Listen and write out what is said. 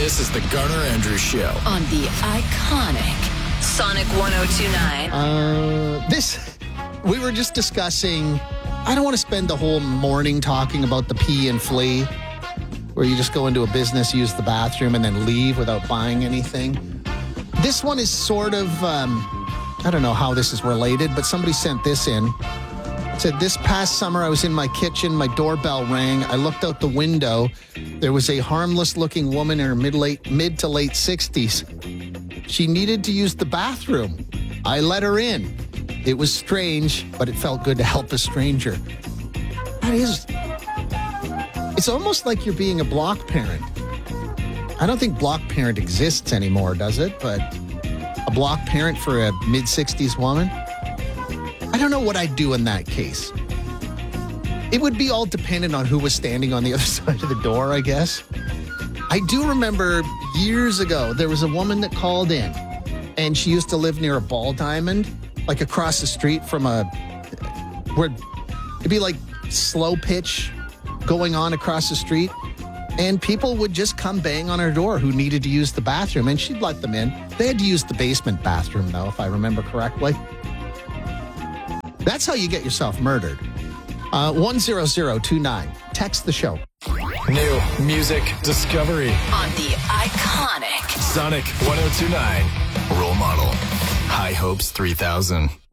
This is the Garner Andrews Show on the iconic Sonic 102.9. We were just discussing, I don't want to spend the whole morning talking about the pee and flee, where you just go into a business, use the bathroom, and then leave without buying anything. This one is sort of, I don't know how this is related, but somebody sent this in. It said, this past summer, I was in my kitchen, my doorbell rang. I looked out the window. There was a harmless-looking woman in her mid to late 60s. She needed to use the bathroom. I let her in. It was strange, but it felt good to help a stranger. That is... It's almost like you're being a block parent. I don't think block parent exists anymore, does it? But a block parent for a mid-60s woman? I don't know what I'd do in that case. It would be all dependent on who was standing on the other side of the door, I guess. I do remember years ago, there was a woman that called in, and she used to live near a ball diamond, like across the street from where it'd be like slow pitch going on across the street. And people would just come bang on her door who needed to use the bathroom, and she'd let them in. They had to use the basement bathroom, though, if I remember correctly. That's how you get yourself murdered. 10029. Text the show. New music discovery On the iconic Sonic 102.9. Role model. High Hopes 3000.